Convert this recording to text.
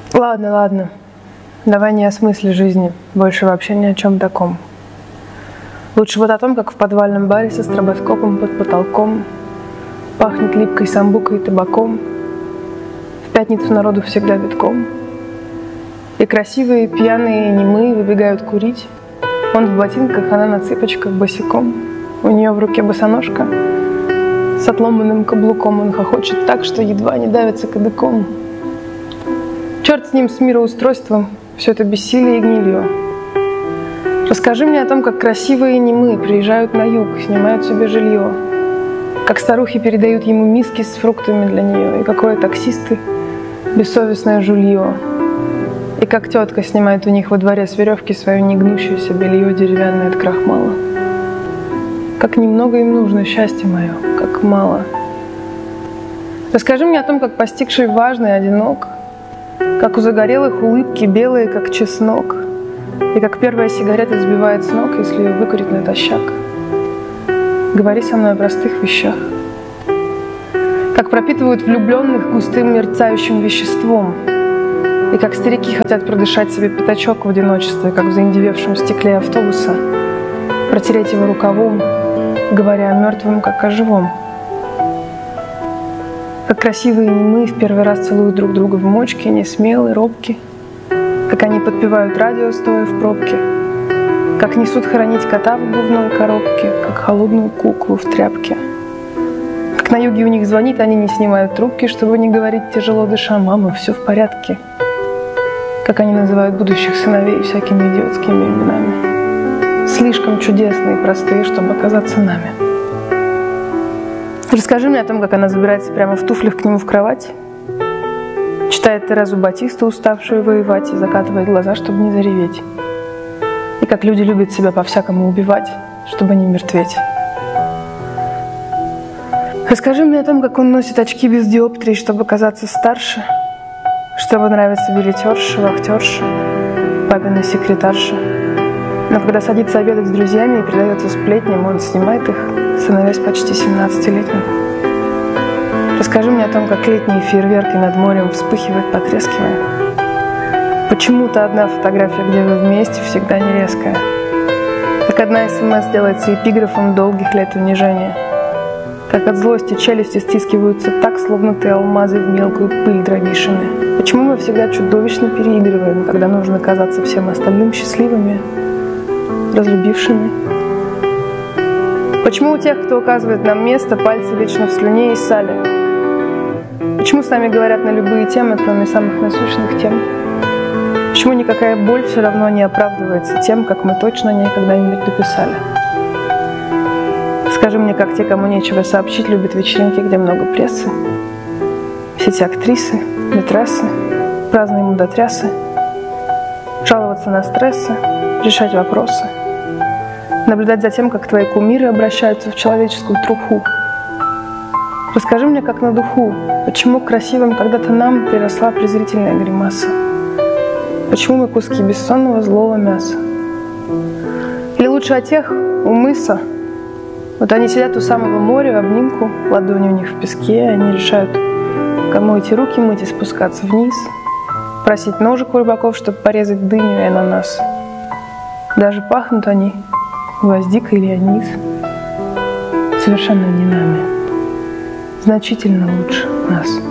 Ладно, ладно. Давай не о смысле жизни, больше вообще ни о чем таком. Лучше вот о том, как в подвальном баре со стробоскопом под потолком пахнет липкой самбукой и табаком. В пятницу народу всегда битком. И красивые, пьяные, немые выбегают курить. Он в ботинках, она на цыпочках босиком. У нее в руке босоножка с отломанным каблуком. Он хохочет так, что едва не давится кадыком. Черт с ним, с мироустройством, все это бессилие и гнилье. Расскажи мне о том, как красивые немые приезжают на юг, снимают себе жилье, как старухи передают ему миски с фруктами для нее, и какое таксисты бессовестное жулье, и как тетка снимает у них во дворе с веревки свое негнущееся белье деревянное от крахмала. Как немного им нужно, счастье мое, как мало. Расскажи мне о том, как постигший важный одинок, как у загорелых улыбки белые, как чеснок, и как первая сигарета сбивает с ног, если ее выкурить натощак. Говори со мной о простых вещах. Как пропитывают влюбленных густым мерцающим веществом, и как старики хотят продышать себе пятачок в одиночестве, как в заиндевевшем стекле автобуса, протереть его рукавом, говоря о мертвом, как о живом. Как красивые немые в первый раз целуют друг друга в мочке, несмелые, робки, как они подпевают радио, стоя в пробке, как несут хоронить кота в обувной коробке, как холодную куклу в тряпке. Как на юге у них звонит, они не снимают трубки, чтобы не говорить тяжело дыша: «Мама, все в порядке». Как они называют будущих сыновей всякими идиотскими именами, слишком чудесные и простые, чтобы оказаться нами. Расскажи мне о том, как она забирается прямо в туфлях к нему в кровать, читает Терезу Батисту, уставшую воевать, и закатывает глаза, чтобы не зареветь. И как люди любят себя по-всякому убивать, чтобы не мертветь. Расскажи мне о том, как он носит очки без диоптрий, чтобы казаться старше, чтобы нравиться билетерша, вахтерша, папина секретарша. Но когда садится обедать с друзьями и предается сплетням, он снимает их, становясь почти 17-летним. Расскажи мне о том, как летние фейерверки над морем вспыхивают, потрескивая. Почему-то одна фотография, где вы вместе, всегда не резкая. Как одна СМС делается эпиграфом долгих лет унижения. Как от злости челюсти стискиваются так, словно ты алмазы в мелкую пыль дробишами. Почему мы всегда чудовищно переигрываем, когда нужно казаться всем остальным счастливыми, разлюбившими? Почему у тех, кто указывает нам место, пальцы вечно в слюне и сале? Почему с нами говорят на любые темы, кроме самых насущных тем? Почему никакая боль все равно не оправдывается тем, как мы точно о ней когда-нибудь написали? Скажи мне, как те, кому нечего сообщить, любят вечеринки, где много прессы, все эти актрисы, мэтрессы, праздные мудотрясы, жаловаться на стрессы, решать вопросы, наблюдать за тем, как твои кумиры обращаются в человеческую труху. Расскажи мне, как на духу, почему к красивым когда-то нам приросла презрительная гримаса? Почему мы куски бессонного злого мяса? Или лучше о тех у мыса. Вот они сидят у самого моря в обнимку, ладони у них в песке, и они решают, кому эти руки мыть и спускаться вниз, просить ножик у рыбаков, чтобы порезать дыню и ананас. Даже пахнут они гвоздикой или анис. Совершенно не нами. Значительно лучше нас.